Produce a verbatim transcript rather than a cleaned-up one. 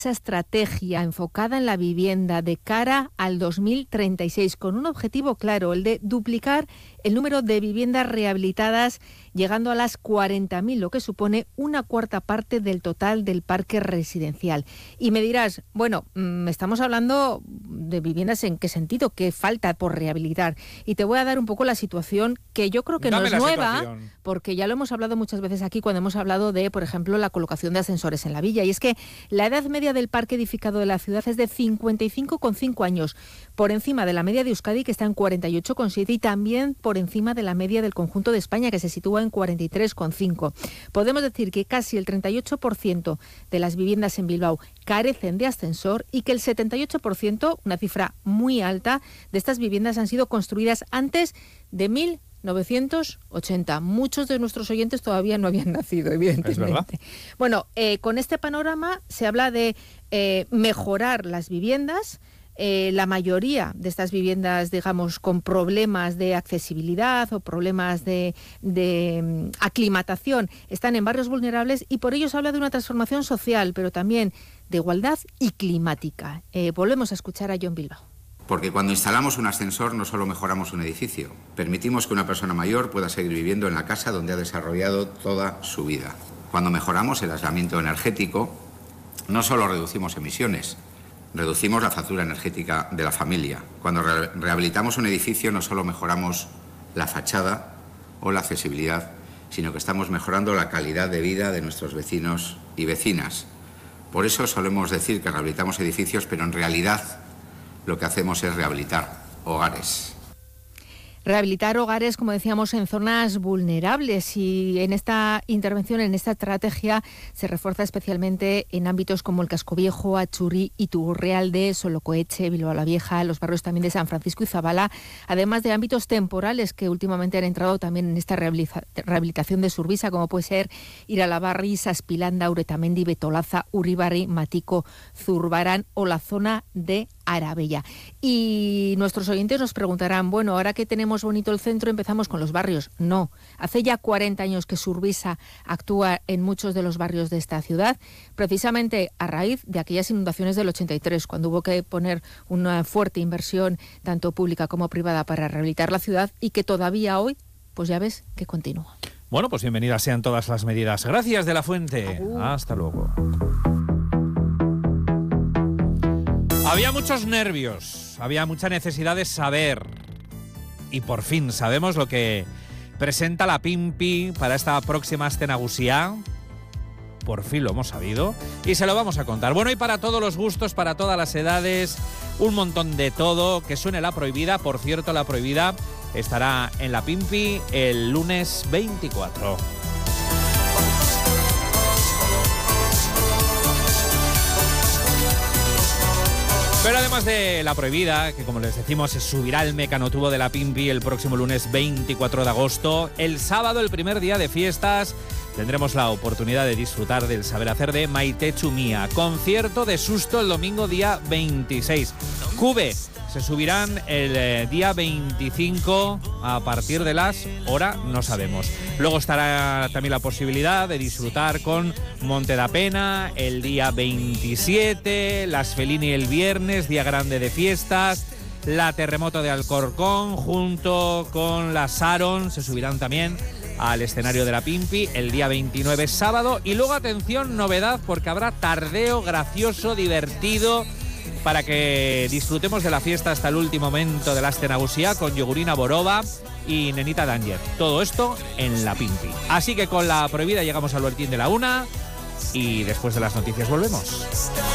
esa estrategia enfocada en la vivienda de cara al dos mil treinta y seis, con un objetivo claro, el de duplicar el número de viviendas rehabilitadas, llegando a las cuarenta mil, lo que supone una cuarta parte del total del parque residencial. Y me dirás, bueno, estamos hablando de viviendas, ¿en qué sentido? ¿Qué falta por rehabilitar? Y te voy a dar un poco la situación que yo creo que Dame no es la nueva, situación. porque ya lo hemos hablado muchas veces aquí cuando hemos hablado de, por ejemplo, la colocación de ascensores en la villa. Y es que la edad media del parque edificado de la ciudad es de cincuenta y cinco coma cinco años, por encima de la media de Euskadi, que está en cuarenta y ocho coma siete, y también por encima de la media del conjunto de España, que se sitúa en cuarenta y tres coma cinco. Podemos decir que casi el treinta y ocho por ciento de las viviendas en Bilbao carecen de ascensor y que el setenta y ocho por ciento, una cifra muy alta, de estas viviendas han sido construidas antes de mil novecientos ochenta. Muchos de nuestros oyentes todavía no habían nacido, evidentemente. Bueno, eh, con este panorama se habla de eh, mejorar las viviendas. Eh, la mayoría de estas viviendas, digamos, con problemas de accesibilidad o problemas de, de um, aclimatación, están en barrios vulnerables, y por ello se habla de una transformación social, pero también de igualdad y climática. Eh, volvemos a escuchar a Jon Bilbao. Porque cuando instalamos un ascensor no solo mejoramos un edificio, permitimos que una persona mayor pueda seguir viviendo en la casa donde ha desarrollado toda su vida. Cuando mejoramos el aislamiento energético, no solo reducimos emisiones, reducimos la factura energética de la familia. Cuando re- rehabilitamos un edificio no solo mejoramos la fachada o la accesibilidad, sino que estamos mejorando la calidad de vida de nuestros vecinos y vecinas. Por eso solemos decir que rehabilitamos edificios, pero en realidad lo que hacemos es rehabilitar hogares. Rehabilitar hogares, como decíamos, en zonas vulnerables, y en esta intervención, en esta estrategia, se refuerza especialmente en ámbitos como el Casco Viejo, Atxuri, Iturrialde, Solocoetxe, Bilbao la Vieja, los barrios también de San Francisco y Zabala, además de ámbitos temporales que últimamente han entrado también en esta rehabilitación de Surbisa, como puede ser Iralabarri, Saspilanda, Uretamendi, Betolaza, Uribarri, Matiko, Zurbarán o la zona de Arabella. Y nuestros oyentes nos preguntarán, bueno, ahora que tenemos bonito el centro, empezamos con los barrios. No, hace ya cuarenta años que Surbisa actúa en muchos de los barrios de esta ciudad, precisamente a raíz de aquellas inundaciones del ochenta y tres, cuando hubo que poner una fuerte inversión, tanto pública como privada, para rehabilitar la ciudad, y que todavía hoy, pues ya ves, que continúa. Bueno, pues bienvenidas sean todas las medidas. Gracias, De la Fuente. Agur. Hasta luego. Había muchos nervios, había mucha necesidad de saber, y por fin sabemos lo que presenta la Pimpi para esta próxima Aste Nagusia. Por fin lo hemos sabido y se lo vamos a contar. Bueno, y para todos los gustos, para todas las edades, un montón de todo. Que suene La Prohibida. Por cierto, La Prohibida estará en la Pimpi el lunes veinticuatro. Pero además de La Prohibida, que como les decimos se subirá al Mecanotubo de la Pimpi el próximo lunes veinticuatro de agosto, el sábado, el primer día de fiestas, tendremos la oportunidad de disfrutar del saber hacer de Maite Chumía. Concierto de Susto el domingo día veintiséis. Cube se subirán el eh, día veinticinco a partir de las hora no sabemos. Luego estará también la posibilidad de disfrutar con Monte da Pena el día veintisiete, Las Felini el viernes, día grande de fiestas, la Terremoto de Alcorcón junto con la Saron se subirán también al escenario de la Pimpi el día veintinueve, sábado. Y luego, atención, novedad, porque habrá tardeo gracioso, divertido, para que disfrutemos de la fiesta hasta el último momento de la Aste Nagusia con Yogurina Borova y Nenita Danger. Todo esto en la Pimpi. Así que con La Prohibida llegamos al boletín de la una y después de las noticias volvemos.